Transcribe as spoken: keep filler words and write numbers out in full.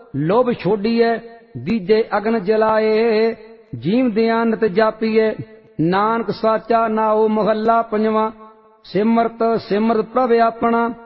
लोभ छोड़िए दीजे अग्न जलाए। जीवदियां नित जापीए नानक साचा नाओ महला पंजवा। सिमरत सिमरत प्रभ अपना